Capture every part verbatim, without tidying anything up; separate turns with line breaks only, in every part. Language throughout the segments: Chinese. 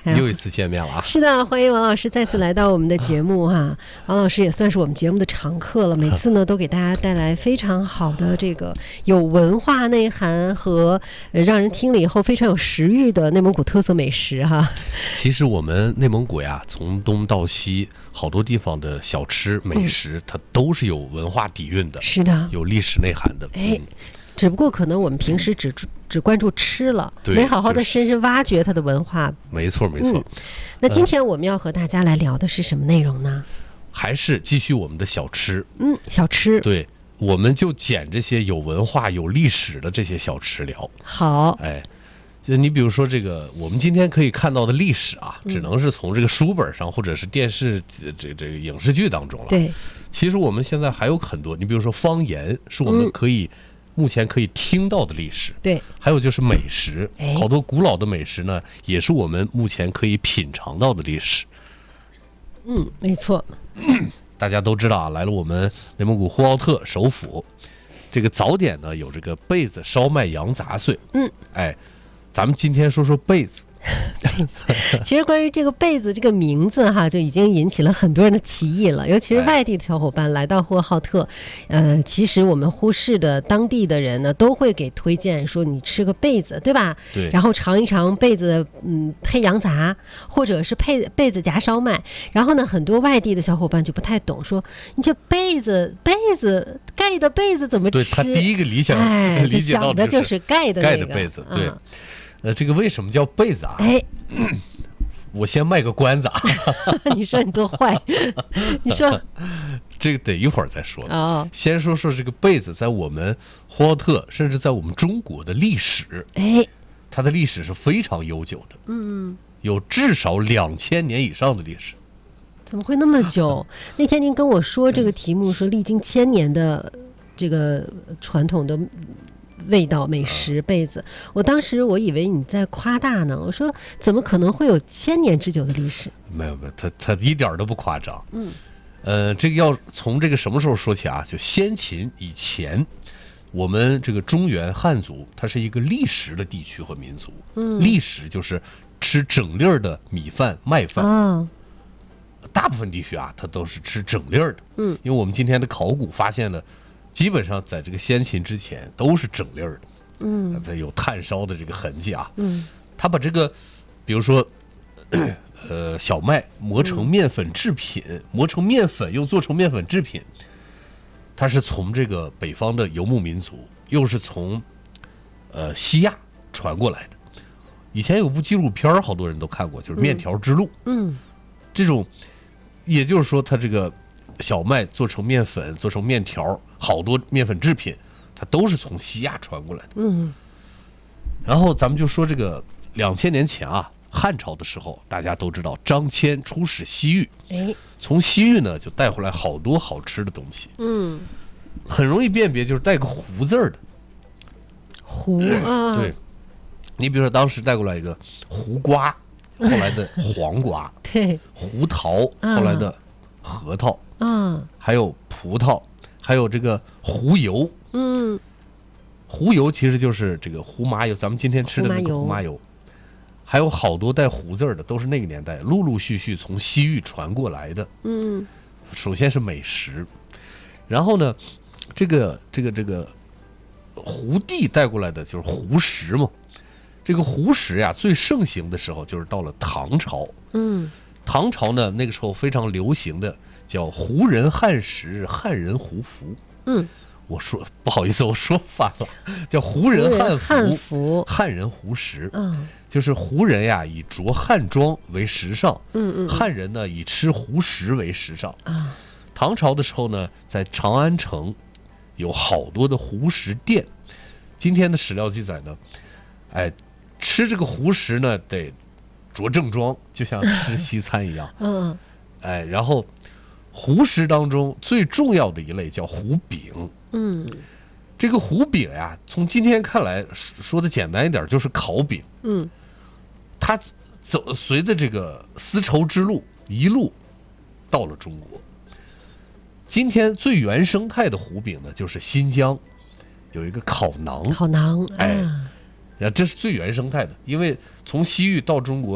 又一次见面了啊！
是的，欢迎王老师再次来到我们的节目哈、啊。王老师也算是我们节目的常客了，每次呢都给大家带来非常好的这个有文化内涵和让人听了以后非常有食欲的内蒙古特色美食哈。
其实我们内蒙古呀，从东到西，好多地方的小吃美食，嗯、它都是有文化底蕴的，
是的，
有历史内涵的。
哎。嗯只不过可能我们平时只只关注吃了，没好好的深深挖掘它的文化。
没错没错、嗯。
那今天我们要和大家来聊的是什么内容呢？
还是继续我们的小吃。
嗯，小吃。
对，我们就捡这些有文化、有历史的这些小吃聊。
好。
哎，就你比如说这个，我们今天可以看到的历史啊，只能是从这个书本上或者是电视这这个影视剧当中了。
对。
其实我们现在还有很多，你比如说方言，是我们可以、嗯。目前可以听到的历史，
对，
还有就是美食，好多古老的美食呢，也是我们目前可以品尝到的历史。
嗯，没错。
大家都知道啊，来了我们内蒙古呼和浩特首府，这个早点呢有这个被子、烧麦、羊杂碎。嗯，哎，咱们今天说说被子。
被子，其实关于这个被子这个名字哈，就已经引起了很多人的歧义了。尤其是外地的小伙伴来到呼和浩特，呃，其实我们呼市的当地的人呢，都会给推荐说你吃个被子，对吧？
对。
然后尝一尝被子，嗯，配羊杂，或者是配被子夹烧麦。然后呢，很多外地的小伙伴就不太懂，说你这被子被子盖的被子怎么吃？
对，他第一个理想，
哎，
理解到
想的就是盖的、那个、
盖的被子，对。嗯呃，这个为什么叫被子啊？
哎，
我先卖个关子啊！
你说你多坏？你说
这个得一会儿再说了。
哦，
先说说这个被子在我们呼和浩特，甚至在我们中国的历史。
哎，
它的历史是非常悠久的。
嗯，
有至少两千年以上的历史。
怎么会那么久？那天您跟我说这个题目，说历经千年的这个传统的。味道美食被子，我当时我以为你在夸大呢，我说怎么可能会有千年之久的历史？
没有没有，他他一点都不夸张。
嗯，
呃，这个要从这个什么时候说起啊？就先秦以前，我们这个中原汉族，它是一个粝食的地区和民族。嗯，粝食就是吃整粒儿的米饭、麦饭。
啊，
大部分地区啊，它都是吃整粒儿的。
嗯，
因为我们今天的考古发现了。基本上在这个先秦之前都是整粒儿的，
嗯，
有炭烧的这个痕迹啊，
嗯，
他把这个，比如说，呃，小麦磨成面粉制品，嗯、磨成面粉又做成面粉制品，它是从这个北方的游牧民族，又是从呃西亚传过来的。以前有部纪录片，好多人都看过，就是《面条之路》，
嗯，嗯
这种，也就是说，它这个。小麦做成面粉，做成面条，好多面粉制品，它都是从西亚传过来的。
嗯，
然后咱们就说这个两千年前啊，汉朝的时候，大家都知道张骞出使西域，
哎，
从西域呢就带回来好多好吃的东西。
嗯，
很容易辨别，就是带个胡字儿的。
胡啊，
对，你比如说当时带过来一个胡瓜，后来的黄瓜，
对，
胡桃，后来的核桃。
嗯，
还有葡萄，还有这个胡油，
嗯，
胡油其实就是这个胡麻油，咱们今天吃的那个胡麻油，还有好多带胡字儿的，都是那个年代陆陆续续从西域传过来的。
嗯，
首先是美食，然后呢，这个这个这个胡地带过来的就是胡食嘛。这个胡食呀，最盛行的时候就是到了唐朝。
嗯，
唐朝呢，那个时候非常流行的。叫胡人汉食，汉人胡服。
嗯，
我说不好意思，我说反了，叫胡人汉服，
汉服
汉人胡食。
嗯，
就是胡人呀以着汉装为时尚，
嗯嗯，
汉人呢以吃胡食为时尚
啊。
唐朝的时候呢，在长安城有好多的胡食店。今天的史料记载呢，哎，吃这个胡食呢得着正装，就像吃西餐一样。
嗯，
哎，然后。胡食当中最重要的一类叫胡饼。
嗯，
这个胡饼呀，从今天看来说的简单一点，就是烤饼。
嗯，
它走随着这个丝绸之路一路到了中国。今天最原生态的胡饼呢，就是新疆有一个烤馕。
烤馕，
哎，啊，这是最原生态的，因为从西域到中国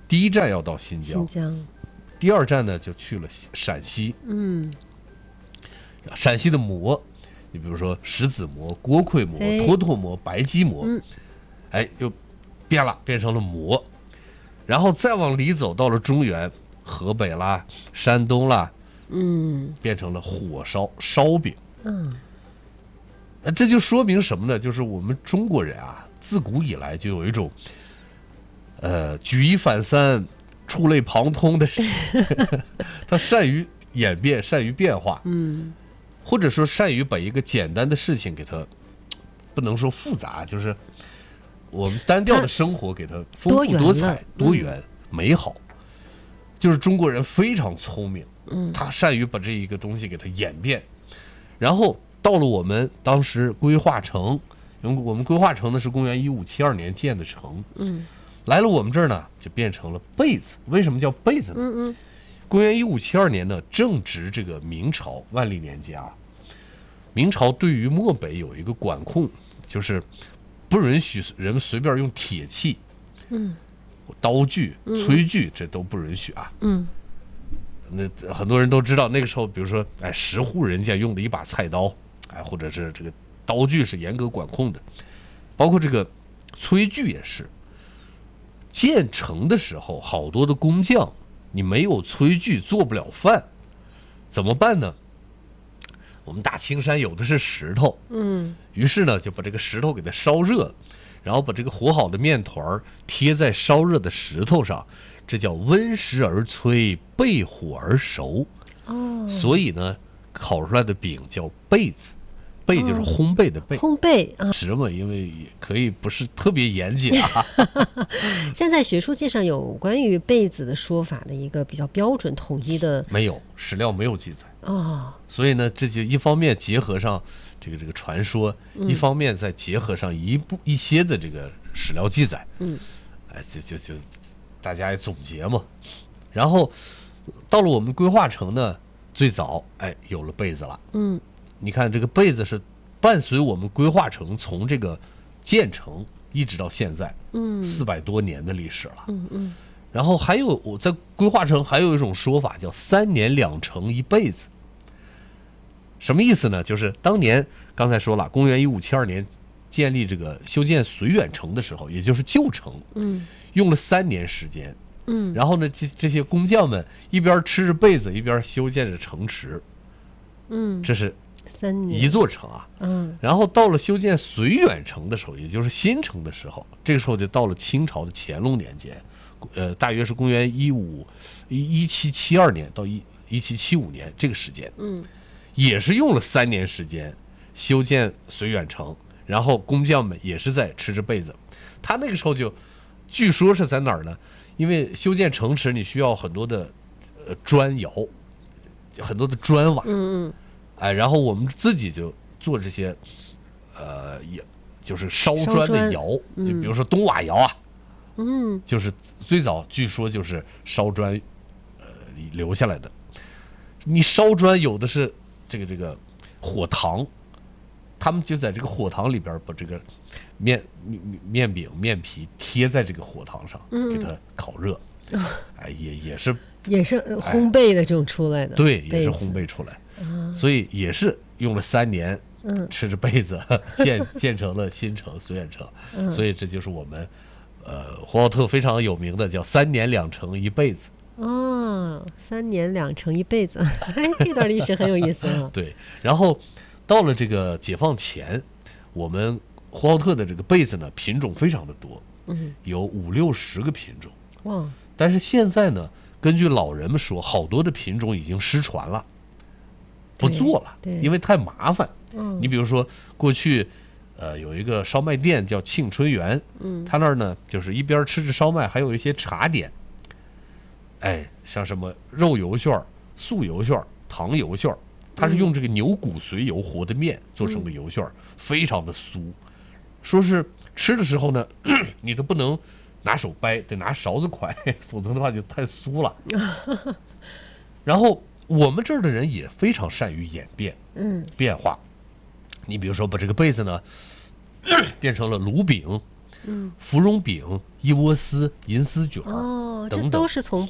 第一站要到新疆，
新疆，
第二站呢就去了陕西。
嗯，
陕西的馍，你比如说石子馍、锅盔馍、
哎
坨坨馍、白鸡馍，
嗯
哎，又变了，变成了馍。然后再往里走，到了中原，河北啦、山东啦，
嗯
变成了火烧烧饼。
嗯，
那这就说明什么呢？就是我们中国人啊，自古以来就有一种，呃，举一反三、触类旁通的，他善于演变，善于变化，
嗯，
或者说善于把一个简单的事情给它，不能说复杂，就是我们单调的生活给它丰富多彩、多元、美好。就是中国人非常聪明，
嗯，
他善于把这一个东西给它演变，然后到了我们当时规划城，因为我们规划城呢是公元一五七二年建的城，
嗯，
来了我们这儿呢就变成了被子。为什么叫被子呢？
嗯嗯，
公元一五七二年呢，正值这个明朝万历年间啊，明朝对于漠北有一个管控，就是不允许人们随便用铁器，
嗯，
刀具、炊具，这都不允许啊。
嗯，
那很多人都知道，那个时候，比如说，哎，十户人家用的一把菜刀，哎，或者是这个刀具是严格管控的，包括这个炊具也是。建成的时候，好多的工匠，你没有炊具做不了饭，怎么办呢？我们大青山有的是石头，
嗯，
于是呢，就把这个石头给它烧热，然后把这个和好的面团贴在烧热的石头上，这叫温食而炊，焙火而熟。
哦，
所以呢，烤出来的饼叫被子，焙就是烘焙的焙。
烘焙啊，
什么？因为也可以不是特别严谨啊。
现在学术界上有关于被子的说法的一个比较标准统一的
没有史料没有记载，
哦，
所以呢，这就一方面结合上这个这个传说，一方面再结合上一部一些的这个史料记载，
嗯，
哎，就就就大家也总结嘛。然后到了我们规划城呢，最早哎有了被子了。
嗯，
你看这个被子是伴随我们规划城从这个建成一直到现在，
嗯，
四百多年的历史了。
嗯嗯，
然后还有我在规划城还有一种说法叫三年两城一被子，什么意思呢？就是当年刚才说了，公元一五七二年建立这个修建绥远城的时候，也就是旧城，
嗯，
用了三年时间。
嗯，
然后呢，这这些工匠们一边吃着被子，一边修建着城池，
嗯，
这是
三年
一座城啊。
嗯，
然后到了修建绥远城的时候，也就是新城的时候，这个时候就到了清朝的乾隆年间，呃，大约是公元一五一一七七二年到一一七七五年这个时间，
嗯，
也是用了三年时间修建绥远城，然后工匠们也是在吃着被子。他那个时候就，据说是在哪儿呢？因为修建城池你需要很多的呃砖窑，很多的砖瓦，
嗯嗯，
哎，然后我们自己就做这些，呃，也就是烧
烧
砖的
砖
窑，就比如说东瓦窑啊，
嗯，
就是最早据说就是烧砖，呃，留下来的。你烧砖有的是这个这个火塘，他们就在这个火塘里边把这个面面面饼面皮贴在这个火塘上，
嗯
给它烤热，哎，也也是
也是呃烘焙的这种出来的，
对，也是
被子
烘焙出来，
啊，
所以也是用了三年。
嗯
吃着被子建建成了新城绥远城，
嗯，
所以这就是我们呃呼和浩特非常有名的叫三年两城一被子。
哦，三年两城一辈子，哎，这段历史很有意思啊。
对，然后到了这个解放前，我们呼和浩特的这个被子呢品种非常的多，
嗯，
有五六十个品种。
哇，
但是现在呢，根据老人们说，好多的品种已经失传了，不
对
做了，
对
因为太麻烦。
嗯，
你比如说过去，呃，有一个烧麦店叫庆春园，
嗯，
他那儿呢就是一边吃着烧麦，还有一些茶点，哎，像什么肉油旋儿、素油旋儿、糖油旋儿，它是用这个牛骨髓油和的面做成的油旋儿，非常的酥。说是吃的时候呢，你都不能拿手掰，得拿勺子㧟，否则的话就太酥了。然后我们这儿的人也非常善于演变、
嗯
变化。你比如说把这个被子呢变成了炉饼，
嗯，
芙蓉饼、一窝丝、银丝卷儿
哦，这
等等
都是从